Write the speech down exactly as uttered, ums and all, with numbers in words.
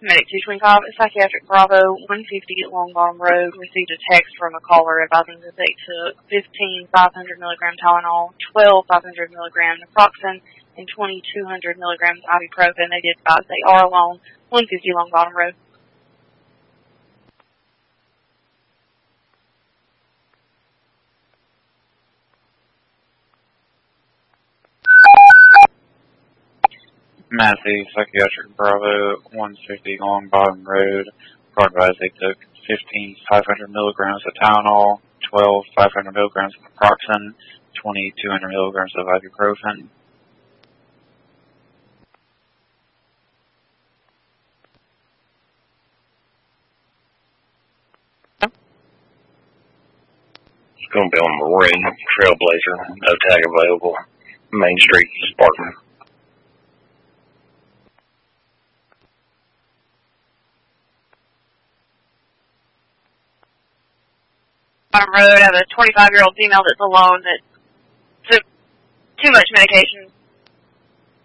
Medic two twenty-five, Psychiatric Bravo, one fifty Long Bottom Road, received a text from a caller advising that they took fifteen five hundred milligram Tylenol, twelve five hundred milligram naproxen, and twenty two hundred milligrams ibuprofen. They did advise they are alone, one fifty Long Bottom Road. Matthew, Psychiatric Bravo, one fifty Long Bottom Road. Advised they took fifteen five hundred milligrams of Tylenol, twelve five hundred milligrams of naproxen, twenty two hundred milligrams of ibuprofen. It's going to be on Maroon, Trailblazer, no tag available, Main Street, Spartan. Bottom Road, I have a twenty-five-year-old female that's alone that took too much medication